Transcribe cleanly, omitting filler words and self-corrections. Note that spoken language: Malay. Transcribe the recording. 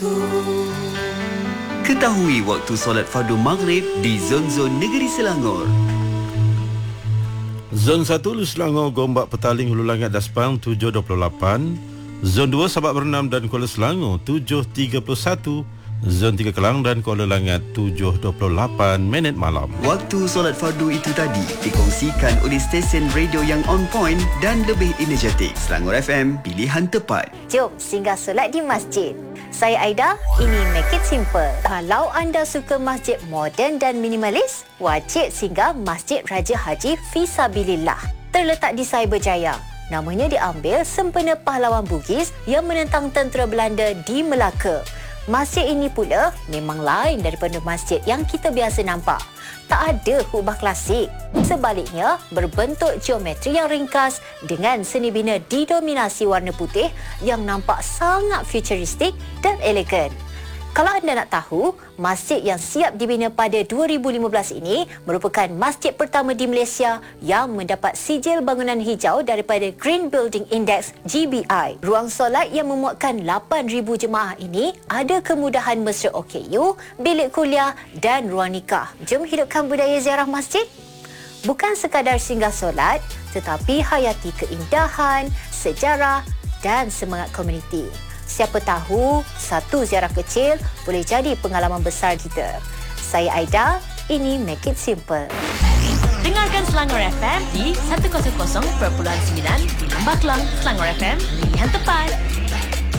Ketahui waktu solat fardu maghrib di zon-zon negeri Selangor. Zon 1 Hulu Selangor, Gombak, Petaling, Hulu Langat, Daspang 7.28. Zon 2 Sabak Bernam dan Kuala Selangor 7.31. Zon 3 Kelang dan Kuala Langat 7.28 minit malam. Waktu solat fardu itu tadi dikongsikan oleh stesen radio yang on point dan lebih energetik. Selangor FM, pilihan tepat. Jom singgah solat di masjid. Saya Aida, ini Make It Simple. Kalau anda suka masjid moden dan minimalis, wajib singgah Masjid Raja Haji Fisabilillah. Terletak di Cyberjaya. Namanya diambil sempena pahlawan Bugis yang menentang tentera Belanda di Melaka. Masjid ini pula memang lain daripada masjid yang kita biasa nampak. Tak ada kubah klasik. Sebaliknya, berbentuk geometri yang ringkas dengan seni bina didominasi warna putih yang nampak sangat futuristik dan elegan. Kalau anda nak tahu, masjid yang siap dibina pada 2015 ini merupakan masjid pertama di Malaysia yang mendapat sijil bangunan hijau daripada Green Building Index GBI. Ruang solat yang memuatkan 8,000 jemaah ini ada kemudahan mesra OKU, bilik kuliah dan ruang nikah. Jom hidupkan budaya ziarah masjid. Bukan sekadar singgah solat, tetapi hayati keindahan, sejarah dan semangat komuniti. Siapa tahu, satu ziarah kecil boleh jadi pengalaman besar kita. Saya Aida, ini Make It Simple. Dengarkan Selangor FM di 100.9 di Lembah Kelang. Selangor FM, pilihan tepat.